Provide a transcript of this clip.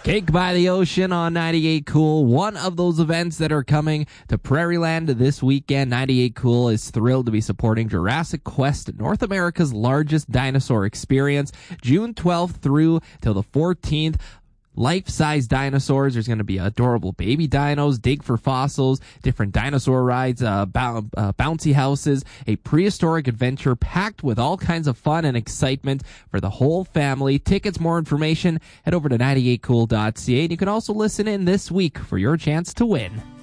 Cake by the Ocean on 98 Cool. One of those events that are coming to Prairieland this weekend. 98 Cool is thrilled to be supporting Jurassic Quest, North America's largest dinosaur experience, June 12th through till the 14th. Life-size dinosaurs. There's going to be adorable baby dinos, dig for fossils, different dinosaur rides, bouncy houses, a prehistoric adventure packed with all kinds of fun and excitement for the whole family. Tickets, more information, head over to 98cool.ca. And you can also listen in this week for your chance to win.